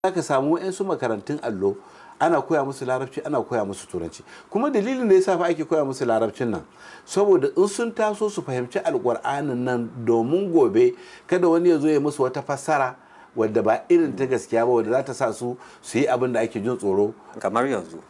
Zaka samu wayansu makarantun allo ana koya musu larabci ana koya musu turanci kuma dalilin da yasa fa ake koya musu larabcin nan saboda in sun taso su fahimci alƙur'anin nan domin gobe kada wani ya zo ya musu wata fassara wadda ba irin ta gaskiya ba wadda za ta sa su yi abin da ake jin tsoro. Kamar yanzu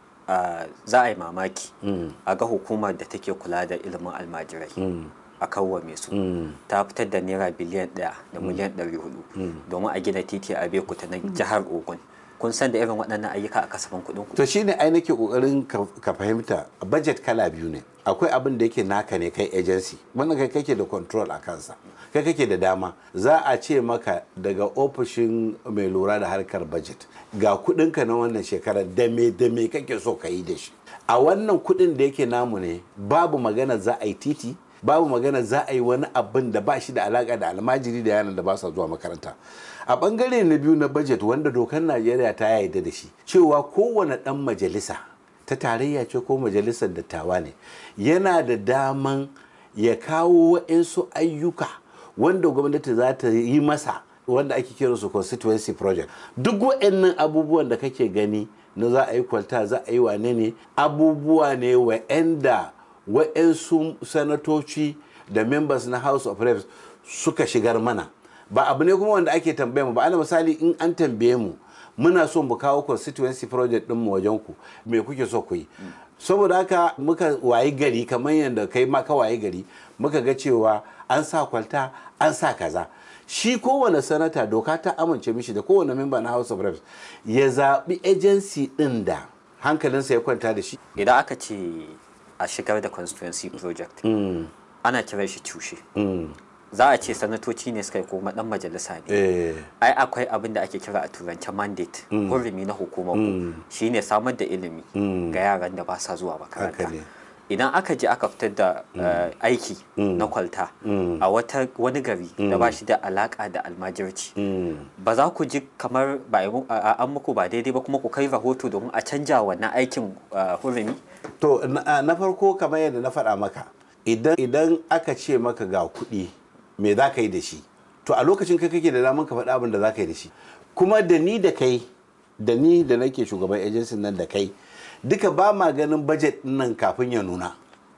za a yi mamaki a ga hukumar da take kula da ilimin almajirai a kawwame su ta fitar da naira biliyan 1 da miliyan 400 domin a gina titi a Bekuta na jihar Ogun. Kun san da irin waɗannan ayyuka a kasafin kuɗin ku? To shine ai nake kokarin ka fahimta budget kala biyu ne. Akwai abin da yake naka ne kai agency wannan kai kake da control a kansa kai kake da dama za a ce maka daga ofishin mai lura da harkar budget ga kuɗinka na wannan shekarar da me kake so ka yi da shi. A wannan kuɗin da yake namu ne babu magana za a yi titi babu magana za a yi wani abin da ba shi da alaka da almajiri da yaran da ba sa zuwa makaranta. A bangare na biyu na budget wanda dokar Najeriya ta yarda da shi cewa kowane dan majalisa ta tarayya ce ko majalisar dattawa ne yana da daman ya kawo wa'insu ayyuka wanda gwamnati za ta yi masa wanda ake kira su constituency project. Duk wa'annan abubuwan da kake gani na za a yi kwalta za a yi wane ne abubuwa ne wa'anda wa'insu sanatoci da members na House of Reps suka shigar mana. Ba abu ne kuma wanda ake tambaye mu ba. Ana misali in an tambaye mu muna so mu kawo constituency project din mu wajen ku me kuke so ku yi. Saboda haka muka wayi gari kamar yadda kai ma ka wayi gari muka ga cewa an sa kwalta an sa kaza. Shi kowane sanata doka ta amince mishi da kowane member na House of Reps ya zaɓi agency din da hankalinsa ya kwanta da shi. Idan aka ce a shigar da constituency project ana kiran shi cushe. Za a ce sanatoci ne suka yi kuma dan majalisa ne. Ai akwai abin da ake kira a turance mandate hurumi na hukumar ku shine samar da ilimi ga yaran da ba sa zuwa makaranta. Idan aka je aka fitar da aiki na kwalta a wani gari da ba shi da alaka da almajirci ba za ku ji kamar an muku ba daidai ba kuma ku kai rahoto domin a canja wannan aikin hurumi? To na farko kamar yadda na faɗa maka idan aka ce maka ga kuɗi me za ka yi da shi to a lokacin kai kake da daman ka faɗa abin da za ka yi da shi kuma da ni da kai da ni da nake shugaban agency nan da kai duka ba ma ganin budget nan kafin ya nuna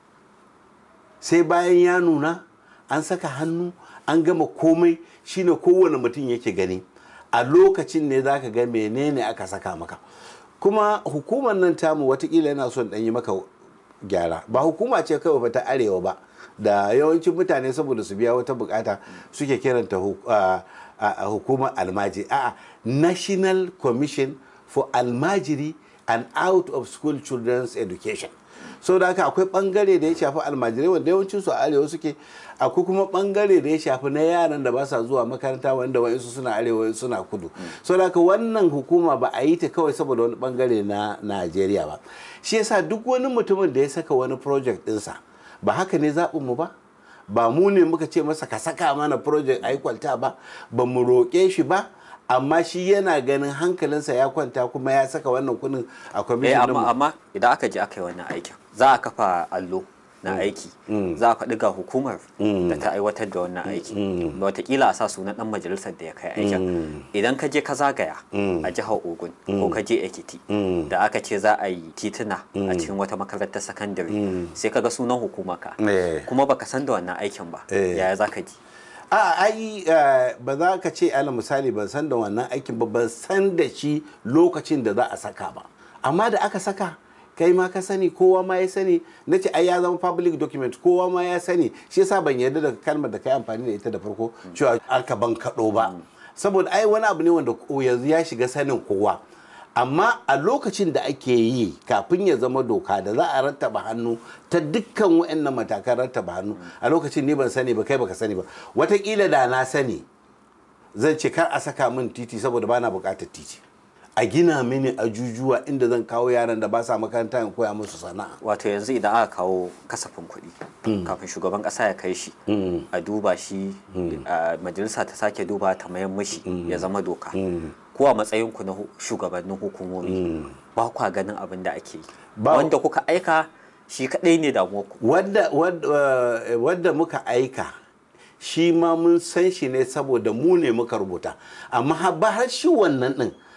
sai bayan ya nuna an saka hannu an gama komai shine kowane mutum yake gani a lokacin ne za ka ga menene aka saka maka. Kuma hukumar nan tamu watakila yana son ɗan yi maka gyara ba hukuma ce kawai ba ta arewa ba da yawancin mutane saboda su biya wata bukata suke kiranta hukumar almajiri National Commission for Almajiri and Out of School Children's Education. So da haka akwai bangare da ya shafi almajirai wanda yawancin su a arewa suke akwai kuma bangare da ya shafi na yaran da ba sa zuwa makaranta wanda wa'insu suna arewa suna kudu. So da haka wannan hukuma ba a yi ta kawai saboda wani bangare na Najeriya ba. Shi yasa duk wani mutumin da ya saka wani project ɗinsa ba haka ne zaɓinmu ba mu ne muka ce masa ka saka mana project a yi kwalta ba mu roƙe shi ba amma shi yana ganin hankalinsa ya kwanta kuma ya saka wannan kuɗin a kwamishin amma idan aka je aka yi wannan aikin za a kafa allo na aiki za a faɗi ga hukumar da ta aiwatar da wannan aiki da watakila a sa sunan ɗan majalisar da ya kai aikin. Idan ka je ka zagaya a jihar Ogun ko ka je Ekiti da aka ce za a yi tituna a cikin wata makarantar sakandare sai ka ga sunan hukumarka kuma baka san da wannan aikin ba yaya za ka ji? Ba za ka ce ala misali ban san da wannan aikin ba ban san da shi lokacin da za a saka ba amma da aka saka kai ma ka sani kowa ma ya sani na ce ai ya zama public document kowa ma ya sani shi yasa ban yarda da kalmar da kai amfani da ita da farko cewa aka ban kaɗo ba saboda ai wani abu ne wanda yanzu ya shiga sanin kowa amma a lokacin da ake yi kafin ya zama doka da za a rattaba hannu ta dukkan waɗannan matakan rattaba hannu a lokacin ni ban sani ba kai baka sani ba watakila da na sani zan ce kar a saka min titi saboda bana buƙatar titi a gina mini ajujuwa inda zan kawo yaran da ba sa makaranta in koya musu sana'a. Wato yanzu idan aka kawo kasafin kuɗi kafin shugaban ƙasa ya kai shi a duba shi majalisa ta sake duba ta mayan mashi ya zama doka ko a matsayin ku na shugabannin hukumomi ba kwa ganin abin da ake yi wanda kuka aika shi kaɗai ne damuwa ku wanda muka aika shi ma mun san shi ne saboda mu ne muka rubuta amma har shi wannan din